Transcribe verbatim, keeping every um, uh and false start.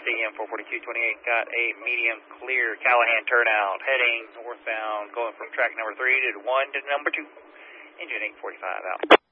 C M four forty-two twenty-eight, got a medium clear Callahan turnout, heading northbound, going from track number three to one to number two. Engine eight forty-five out.